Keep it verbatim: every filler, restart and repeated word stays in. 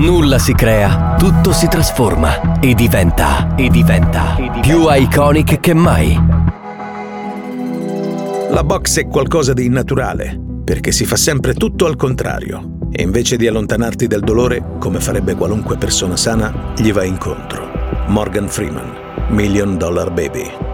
Nulla si crea, tutto si trasforma e diventa, e diventa, e diventa più iconic che mai. La boxe è qualcosa di innaturale, perché si fa sempre tutto al contrario. E invece di allontanarti dal dolore, come farebbe qualunque persona sana, gli vai incontro. Morgan Freeman, Million Dollar Baby.